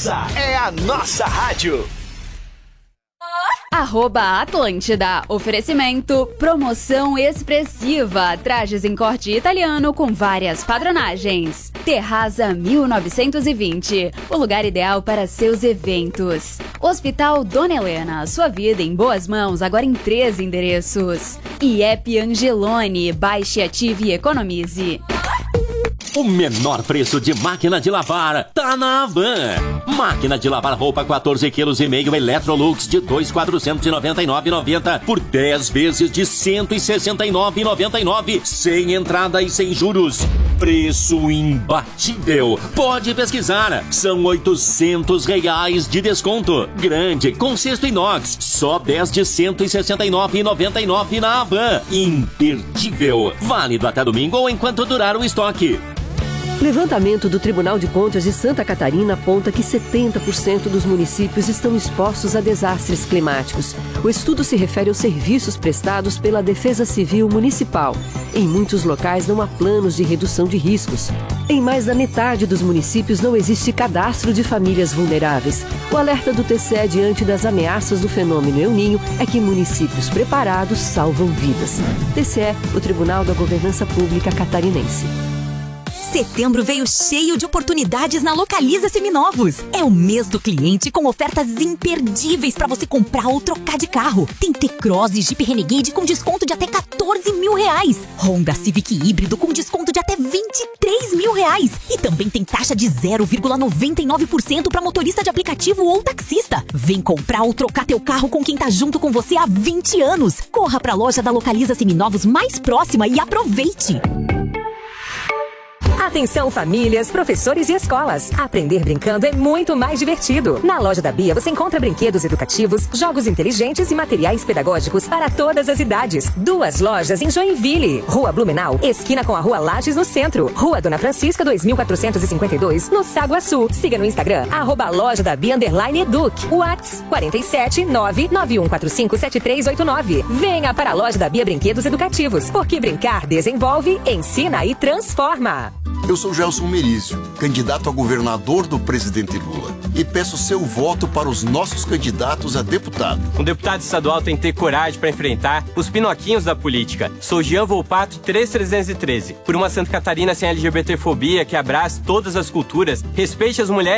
Essa é a nossa rádio. @Atlântida. Oferecimento, promoção expressiva. Trajes em corte italiano com várias padronagens. Terraza 1920. O lugar ideal para seus eventos. Hospital Dona Helena. Sua vida em boas mãos, agora em 3 endereços. IEP Angelone. Baixe, ative e economize. O menor preço de máquina de lavar tá na Havan. Máquina de lavar roupa 14,5 kg Electrolux de 2.499,90 por 10 vezes de 169,99, sem entrada e sem juros. Preço imbatível. Pode pesquisar. São R$800 de desconto. Grande, com cesto inox. Só 10 de 169,99 na Havan. Imperdível. Válido até domingo ou enquanto durar o estoque. Levantamento do Tribunal de Contas de Santa Catarina aponta que 70% dos municípios estão expostos a desastres climáticos. O estudo se refere aos serviços prestados pela Defesa Civil Municipal. Em muitos locais não há planos de redução de riscos. Em mais da metade dos municípios não existe cadastro de famílias vulneráveis. O alerta do TCE diante das ameaças do fenômeno El Niño é que municípios preparados salvam vidas. TCE, o Tribunal da Governança Pública Catarinense. Setembro veio cheio de oportunidades na Localiza Seminovos. É o mês do cliente com ofertas imperdíveis para você comprar ou trocar de carro. Tem T-Cross e Jeep Renegade com desconto de até R$14 mil. Honda Civic híbrido com desconto de até R$23 mil. E também tem taxa de 0,99% para motorista de aplicativo ou taxista. Vem comprar ou trocar teu carro com quem tá junto com você há 20 anos. Corra para a loja da Localiza Seminovos mais próxima e aproveite. Atenção famílias, professores e escolas. Aprender brincando é muito mais divertido. Na loja da Bia você encontra brinquedos educativos, jogos inteligentes e materiais pedagógicos para todas as idades. 2 lojas em Joinville. Rua Blumenau, esquina com a Rua Lages no centro. Rua Dona Francisca 2452, no Saguaçu. Siga no Instagram, @lojadabia_educ. Whats 47991457389. Venha para a loja da Bia Brinquedos Educativos, porque brincar desenvolve, ensina e transforma. Eu sou Gelson Merizio, candidato a governador do presidente Lula, e peço seu voto para os nossos candidatos a deputado. Um deputado estadual tem que ter coragem para enfrentar os pinoquinhos da política. Sou Jean Volpato 3313, por uma Santa Catarina sem LGBTfobia que abrace todas as culturas, respeite as mulheres